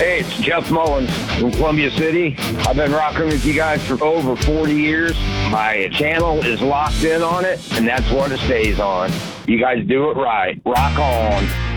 Hey, it's Jeff Mullins from Columbia City. I've been rocking with you guys for over 40 years. My channel is locked in on it, and that's what it stays on. You guys do it right. Rock on.